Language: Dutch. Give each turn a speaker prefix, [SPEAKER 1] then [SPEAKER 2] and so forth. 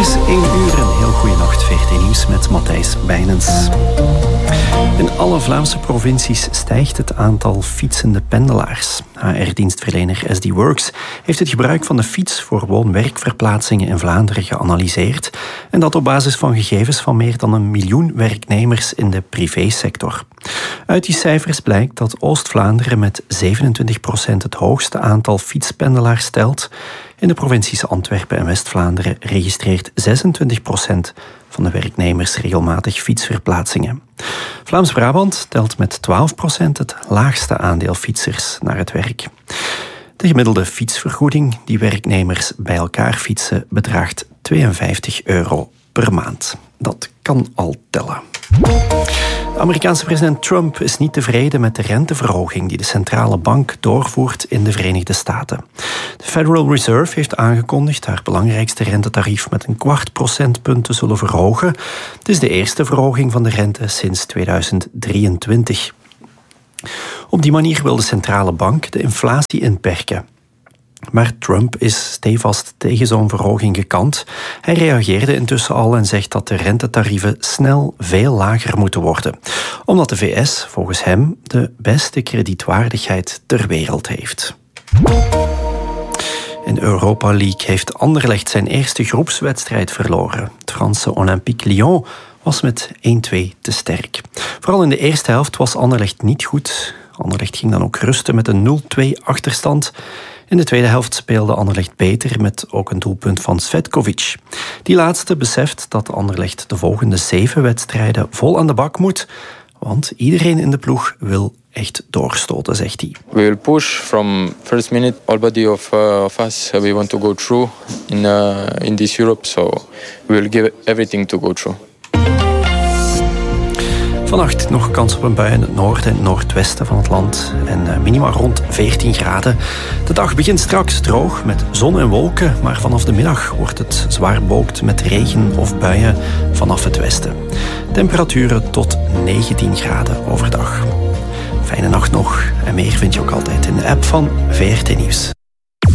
[SPEAKER 1] is 1 uur. Een heel goede nacht. VRT Nieuws met Matthijs Bijnens. In alle Vlaamse provincies stijgt het aantal fietsende pendelaars. HR-dienstverlener SD Works heeft het gebruik van de fiets voor woon-werkverplaatsingen in Vlaanderen geanalyseerd. En dat op basis van gegevens van meer dan 1 miljoen werknemers in de privésector. Uit die cijfers blijkt dat Oost-Vlaanderen met 27% het hoogste aantal fietspendelaars telt. In de provincies Antwerpen en West-Vlaanderen registreert 26% van de werknemers regelmatig fietsverplaatsingen. Vlaams-Brabant telt met 12% het laagste aandeel fietsers naar het werk. De gemiddelde fietsvergoeding die werknemers bij elkaar fietsen bedraagt €52 per maand. Dat kan al tellen. De Amerikaanse president Trump is niet tevreden met de renteverhoging die de centrale bank doorvoert in de Verenigde Staten. De Federal Reserve heeft aangekondigd haar belangrijkste rentetarief met 1/4 procentpunt te zullen verhogen. Het is de eerste verhoging van de rente sinds 2023. Op die manier wil de centrale bank de inflatie inperken. Maar Trump is stevast tegen zo'n verhoging gekant. Hij reageerde intussen al en zegt dat de rentetarieven snel veel lager moeten worden. Omdat de VS volgens hem de beste kredietwaardigheid ter wereld heeft. In de Europa League heeft Anderlecht zijn eerste groepswedstrijd verloren. Het Franse Olympique Lyon was met 1-2 te sterk. Vooral in de eerste helft was Anderlecht niet goed. Anderlecht ging dan ook rusten met een 0-2 achterstand. In de tweede helft speelde Anderlecht beter met ook een doelpunt van Cvetkovic. Die laatste beseft dat Anderlecht de volgende 7 wedstrijden vol aan de bak moet, want iedereen in de ploeg wil echt doorstoten, zegt hij.
[SPEAKER 2] We will push from first minute. All body of us, we want to go through in this Europe, so we will give everything to go through.
[SPEAKER 1] Vannacht nog kans op een bui in het noorden en noordwesten van het land en minima rond 14 graden. De dag begint straks droog met zon en wolken, maar vanaf de middag wordt het zwaar bewolkt met regen of buien vanaf het westen. Temperaturen tot 19 graden overdag. Fijne nacht nog en meer vind je ook altijd in de app van VRT Nieuws.